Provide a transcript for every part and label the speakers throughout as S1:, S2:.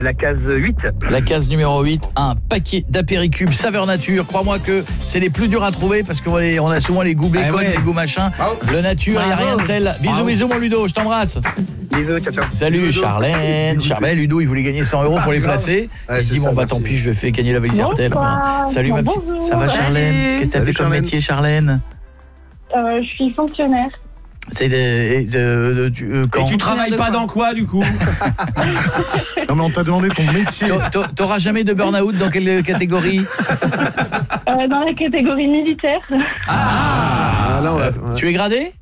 S1: La case 8.
S2: La case numéro 8, un paquet d'apéricubes saveur nature. Crois-moi que c'est les plus durs à trouver parce qu'on a souvent les goûts bacon, les goûts machin. Le nature, il n'y a rien de tel. Bisous mon Ludo, je t'embrasse.
S1: Bisous, ciao.
S2: Salut Charlène. Ludo, il voulait gagner 100 € pour les placer. Il dit bon tant pis, je vais faire gagner la valise RTL. Salut ma petite. Ça va Charlène? Qu'est-ce que t'as fait comme métier Charlène?
S3: Je suis fonctionnaire.
S2: C'est quand
S4: et tu travailles pas dans quoi du coup?
S5: Non mais on t'a demandé ton métier.
S2: T'auras jamais de burn-out dans quelle catégorie?
S3: Dans la catégorie militaire.
S2: Tu es gradé?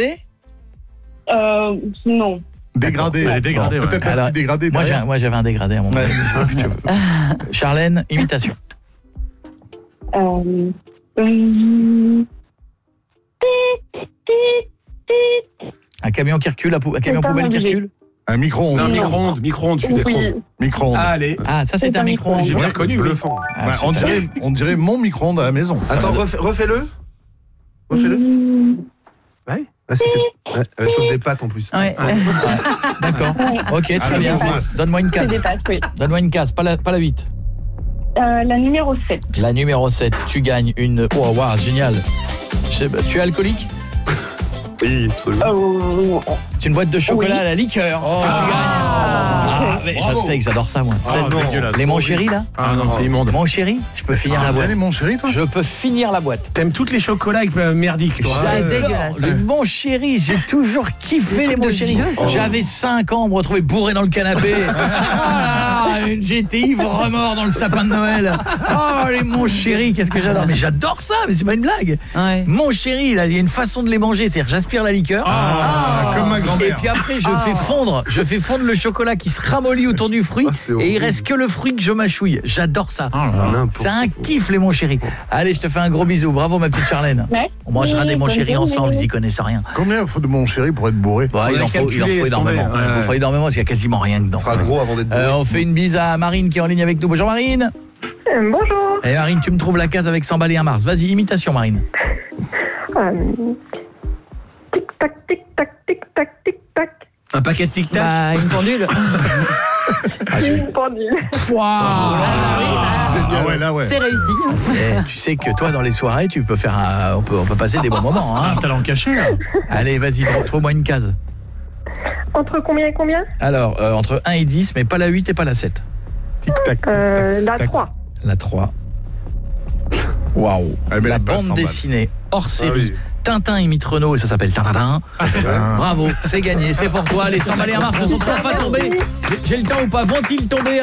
S3: Non.
S5: Dégradé. Peut-être pas dégradé.
S2: Moi j'avais un dégradé à un moment. Charlène, imitation. Un camion qui recule, un camion poubelle qui recule.
S5: Un micro-ondes.
S4: Un micro-ondes, je suis d'accord.
S5: Micro-ondes.
S4: Allez.
S2: Ah, ça c'est un micro-ondes.
S4: J'ai bien connu, bluffant.
S5: On dirait mon micro-ondes à la maison.
S6: Attends, refais-le.
S4: Ouais.
S6: Elle chauffe des pâtes en plus.
S7: Ouais.
S2: D'accord. Ok, très bien. Donne-moi une case.
S3: Des pâtes, oui.
S2: Donne-moi une case, pas la 8.
S3: La numéro 7.
S2: La numéro 7, tu gagnes une... Oh, wow, génial. Tu es alcoolique?
S6: Oui, absolument.
S2: C'est une boîte de chocolat à la liqueur. Tu gagnes. Mais je sais que j'adore ça, moi. Les mon chéri, là?
S4: Ah non, c'est immonde.
S2: Mon chéri, je peux finir la boîte.
S5: Mon chéri, toi?
S2: Je peux finir la boîte.
S4: T'aimes toutes les chocolats avec merdique, toi.
S7: C'est dégueulasse.
S2: Le mon chéri, j'ai toujours kiffé les mon chéri. J'avais 5 ans, on me retrouvait bourré dans le canapé. J'étais ivre-mort dans le sapin de Noël. Oh, les mon chéri, qu'est-ce que j'adore. Mais j'adore ça, mais c'est pas une blague.
S7: Ouais.
S2: Mon chéri, là, il y a une façon de les manger, c'est-à-dire j'aspire la liqueur.
S5: Comme ma grand-mère.
S2: Et puis après, je fais fondre le chocolat qui se ramollit autour du fruit et il reste que le fruit que je mâchouille. J'adore ça. C'est un kiff les mon chéri. Allez, je te fais un gros bisou. Bravo ma petite Charlène.
S3: Ouais.
S2: On mangera des mon chéri ensemble, ils y connaissent rien.
S5: Combien il faut de mon chéri pour être bourré?
S2: Il en faut énormément. Il en faut énormément parce qu'il y a quasiment rien dedans.
S6: Ça sera gros avant d'être bourré.
S2: On fait une bise à Marine qui est en ligne avec nous. Bonjour Marine.
S3: Bonjour.
S2: Et Marine, tu me trouves la case avec 100 balles et un Mars. Vas-y, imitation Marine.
S3: Tic-tac, tic-tac, tic-tac, tic-tac.
S4: Un paquet de tic-tac.
S7: Une pendule.
S3: Une pendule.
S7: C'est réussi.
S2: Tu sais que toi dans les soirées, tu peux faire on peut passer des bons moments hein.
S4: Un talent caché là.
S2: Allez, vas-y, trouve-moi une case.
S3: Entre combien et combien?
S2: Alors, entre 1 et 10, mais pas la 8 et pas la 7.
S5: Tic-tac.
S3: La 3.
S2: La 3. Waouh. La bande dessinée hors série. Tintin imite Renault et ça s'appelle Tintin. Bravo, c'est gagné, c'est pour toi. Les 100 balles et un Mars ne sont toujours pas tombés. J'ai le temps ou pas? Vont-ils tomber?